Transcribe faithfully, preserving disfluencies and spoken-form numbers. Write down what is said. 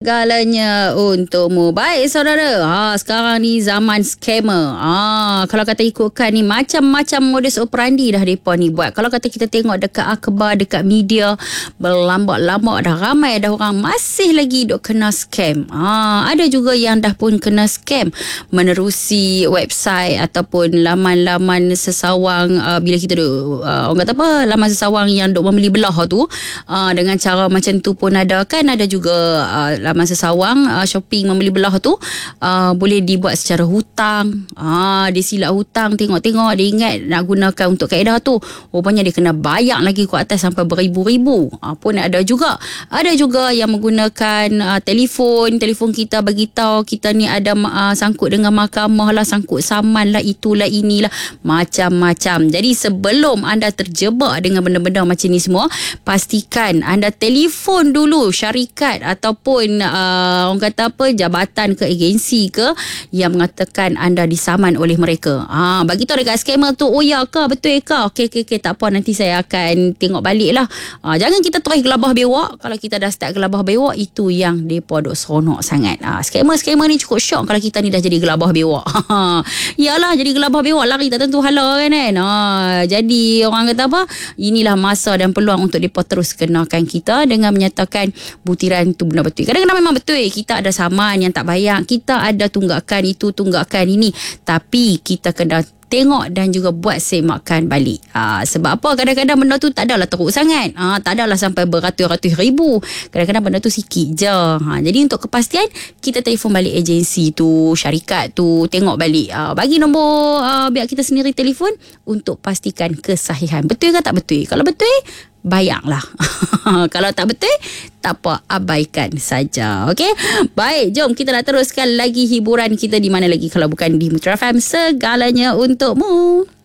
segalanya untukmu. Baik saudara, ha, sekarang ni zaman scammer. Ha, kalau kata ikutkan ni macam-macam modus operandi dah mereka ni buat. Kalau kata kita tengok dekat akhbar, dekat media, berlambak-lambak dah ramai dah orang masih lagi duk kena scam. Ha, ada juga yang dah pun kena scam menerusi website ataupun laman-laman sesawang, uh, bila kita duk uh, orang kata apa, laman sesawang yang duk membeli belah tu, uh, dengan cara macam tu pun ada kan. Ada juga uh, laman sesawang uh, shopping membeli belah tu uh, boleh dibuat secara hutang. uh, Dia silap hutang, tengok-tengok dia ingat nak gunakan untuk kaedah tu, rupanya dia kena bayar lagi ke atas sampai beribu-ribu. uh, Pun ada juga. Ada juga yang menggunakan uh, telefon Telefon kita bagi tahu kita ni ada uh, sangkut dengan mahkamah lah, sangkut saman lah, itulah inilah, macam-macam. Jadi sebelum anda terjebak dengan benda-benda macam ni semua, pastikan anda telefon dulu syarikat ataupun uh, orang kata apa, jabatan ke agensi ke yang mengatakan anda disaman oleh mereka. Ha, bagi tahu dekat scammer tu, oh ya ke, betul ke? Okey, okey, okey, tak apa, nanti saya akan tengok balik lah. Ha, jangan kita terus gelabah bewak. Kalau kita dah start gelabah bewak, itu yang mereka duk seronok sangat. Ha, scammer-scammer ni cukup syok kalau kita ni dah jadi gelabah bewak. Yalah, jadi gelabah bewak, lari tak tentu hala kan kan. Ha, jadi orang kata apa, inilah masa dan peluang untuk mereka terus kenakan kita dengan menyatakan butiran tu benar betul. Kadang-kadang memang betul kita ada saman yang tak bayar, kita ada tunggakan itu, tunggakan ini, tapi kita kena tengok dan juga buat semakan balik. Ha, sebab apa? Kadang-kadang benda tu tak adalah teruk sangat. Ha, tak adalah sampai beratus-ratus ribu. Kadang-kadang benda tu sikit je. Ha, jadi untuk kepastian, kita telefon balik agensi tu, syarikat tu, tengok balik. Ha, bagi nombor uh, biar kita sendiri telefon untuk pastikan kesahihan. Betul ke tak betul? Kalau betul, bayarlah. Kalau tak betul, tak apa, abaikan saja. Okey? Baik, jom kita nak teruskan lagi hiburan kita di mana lagi kalau bukan di Mutra F M, segalanya untukmu.